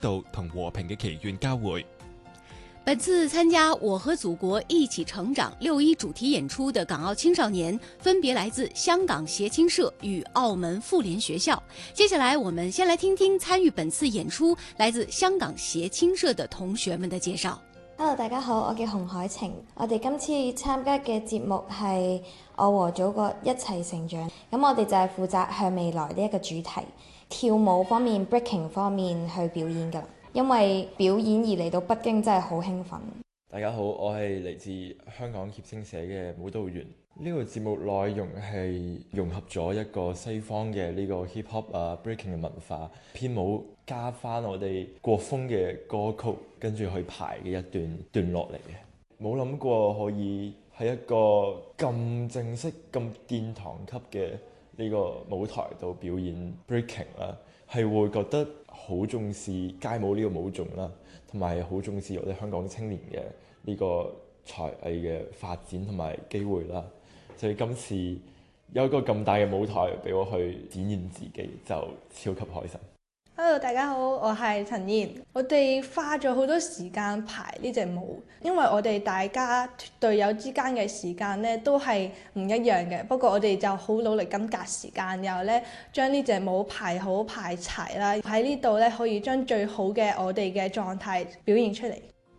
度同和平嘅祈願交匯。 本次參加我和祖國一起成長6·1主題演出的港澳青少年分別來自香港協青社與澳門婦聯學校。接下來我們先來聽聽參與本次演出來自香港協青社的同學們的介紹。 Hello， 大家好，我叫洪海晴。我哋今次參加嘅節目係我和祖國一齊成長。咁我哋就係負責向未來呢一個主題，跳舞方面、breaking 方面去表演㗎。因為表演而嚟到北京真係好興奮。 大家好，我係嚟自香港協青社嘅舞蹈員。呢個節目內容係融合咗一個西方嘅呢個 hip hop 啊 breaking 嘅文化，編舞加翻我哋國風嘅歌曲，跟住去排嘅一段落嚟嘅。冇諗過可以喺一個咁正式、咁殿堂級嘅呢個舞台度表演 breaking 啦，係會覺得好重視街舞呢個舞種啦，同埋好重視我哋香港青年嘅呢個才藝嘅發展同埋機會啦。所以今次有一個咁大嘅舞台俾我去展現自己，就超級開心。 Hello， 大家好，我係陳燕。我哋花咗好多時間排呢隻舞，因為我哋大家隊友之間嘅時間咧都係唔一樣嘅。不過我哋就好努力咁隔時間，然後咧將呢隻舞排好排齊啦。喺呢度咧可以將最好嘅我哋嘅狀態表現出嚟。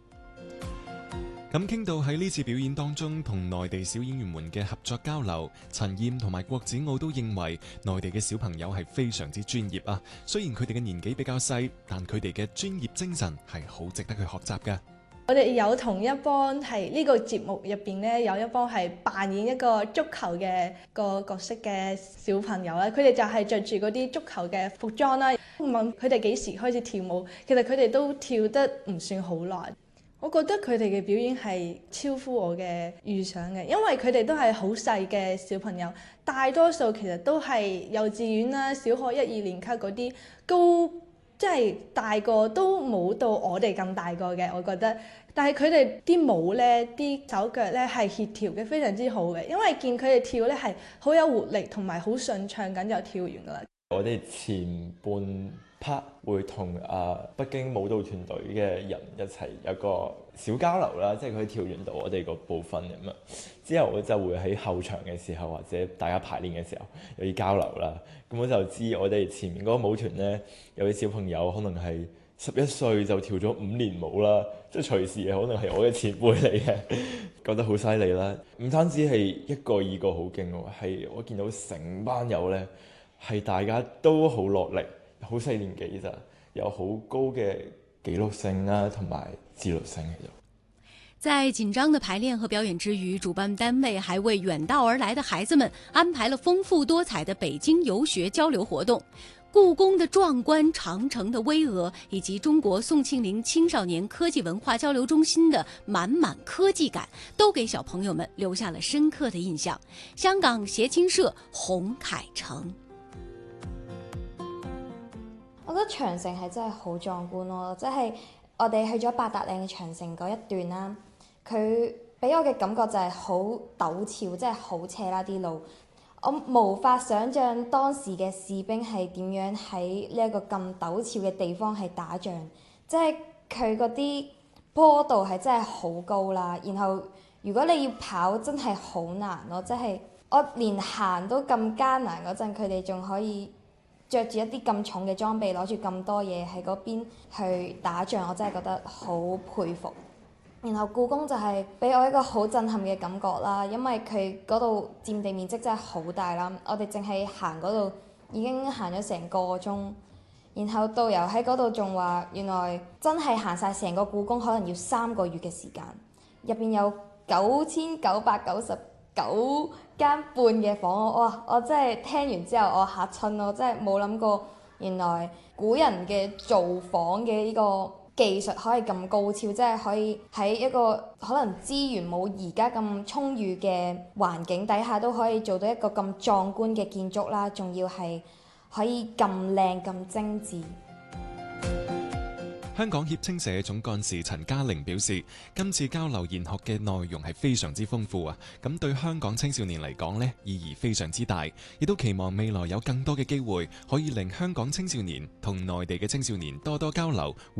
咁傾到喺呢次表演當中同內地小演員們嘅合作交流，陳燕同埋郭子傲都認為內地嘅小朋友係非常之專業啊。雖然佢哋嘅年紀比較細，但佢哋嘅專業精神係好值得去學習㗎。 我哋有同一幫係呢個節目入邊咧，有一幫係扮演一個足球嘅個角色嘅小朋友啦。佢哋就係着住嗰啲足球嘅服裝啦。問佢哋幾時開始跳舞，其實佢哋都跳得唔算好耐。我覺得佢哋嘅表演係超乎我嘅預想嘅，因為佢哋都係好細嘅小朋友，大多數其實都係幼稚園啦、小學1、2年級嗰啲，高即係大個都冇到我哋咁大個嘅，我覺得。但係佢哋啲舞咧、啲手腳咧係協調嘅非常之好嘅，因為見佢哋跳咧係好有活力同埋好順暢咁就跳完㗎啦。我哋前半 part 會同北京舞蹈團隊嘅人一齊有個小交流啦，即係佢跳完到我哋個部分咁啊。之後我就會喺後場嘅時候或者大家排練嘅時候有啲交流啦。咁我就知我哋前面嗰個舞團呢，有啲小朋友可能係11歲就跳咗5年舞啦，即係隨時可能係我嘅前輩嚟嘅，覺得好犀利啦。唔單止係一個二個好勁喎，係我見到成班友呢，係大家都好落力。好細年紀咋，有好高嘅紀律性啦，同埋自律性喺度。 在緊張的排練和表演之餘，主辦單位還為遠道而來的孩子們安排了豐富多彩的北京遊學交流活動。故宮的壯觀、長城的巍峨，以及中國宋慶齡青少年科技文化交流中心的滿滿科技感，都給小朋友們留下了深刻的印象。香港協青社洪凱成。 我覺得長城係真係好壯觀咯，即係我哋去咗八達嶺嘅長城嗰一段啦，佢俾我嘅感覺就係好陡峭，即係好斜啦啲路，我無法想像當時嘅士兵係點樣喺呢一個咁陡峭嘅地方係打仗，即係佢嗰啲坡度係真係好高啦，然後如果你要跑真係好難咯，即係我連行都咁艱難嗰陣，佢哋仲可以着住一啲咁重嘅裝備，攞住咁多嘢喺嗰邊去打仗，我真係覺得好佩服。然後故宮就係俾我一個好震撼嘅感覺啦，因為佢嗰度佔地面積真係好大啦，我哋淨係行嗰度已經行咗成個鐘，然後導遊喺嗰度仲話，原來真係行晒成個故宮可能要3個月嘅時間，入邊有9999間半嘅房，我真係聽完之後我嚇親咯，真係冇諗過原來古人嘅造房嘅呢個技術可以咁高超，即係可以喺一個可能資源冇而家咁充裕嘅環境底下都可以做到一個咁壯觀嘅建築啦，仲要係可以咁靚咁精緻。 香港協青社總幹事陳嘉玲表示，今次交流研學嘅內容係非常之豐富啊，咁對香港青少年嚟講呢，意義非常之大，亦都期望未來有更多嘅機會可以令香港青少年同內地嘅青少年多多交流。